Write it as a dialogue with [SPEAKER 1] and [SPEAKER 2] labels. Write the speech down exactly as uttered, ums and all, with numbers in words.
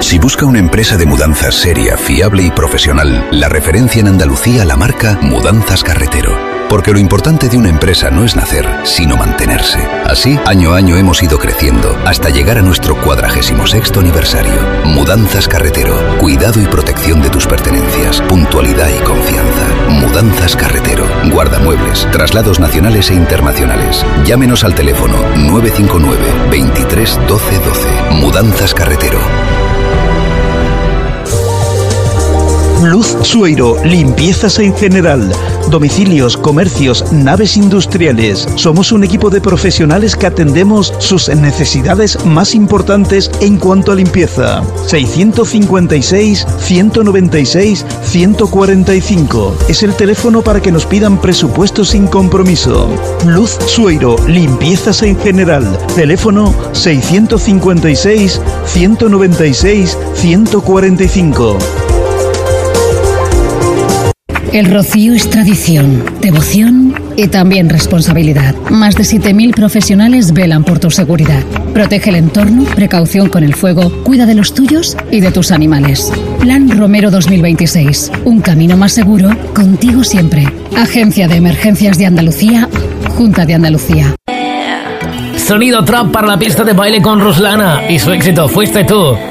[SPEAKER 1] Si busca una empresa de mudanzas seria, fiable y profesional, la referencia en Andalucía la marca Mudanzas Carretero. Porque lo importante de una empresa no es nacer, sino mantenerse. Así, año a año hemos ido creciendo hasta llegar a nuestro cuadragésimo sexto aniversario. Mudanzas Carretero. Cuidado y protección de tus pertenencias. Puntualidad y confianza. Mudanzas Carretero. Guardamuebles, traslados nacionales e internacionales. Llámenos al teléfono nueve cinco nueve, veintitrés, doce, doce. Mudanzas Carretero.
[SPEAKER 2] Luz Sueiro, limpiezas en general, domicilios, comercios, naves industriales. Somos un equipo de profesionales que atendemos sus necesidades más importantes en cuanto a limpieza. seiscientos cincuenta y seis, ciento noventa y seis, ciento cuarenta y cinco. Es el teléfono para que nos pidan presupuestos sin compromiso. Luz Sueiro, limpiezas en general. Teléfono seiscientos cincuenta y seis, ciento noventa y seis, ciento cuarenta y cinco.
[SPEAKER 3] El Rocío es tradición, devoción y también responsabilidad. Más de siete mil profesionales velan por tu seguridad. Protege el entorno, precaución con el fuego, cuida de los tuyos y de tus animales. Plan Romero dos mil veintiséis. Un camino más seguro, contigo siempre. Agencia de Emergencias de Andalucía, Junta de Andalucía.
[SPEAKER 4] Sonido trap para la pista de baile con Ruslana y su éxito Fuiste Tú.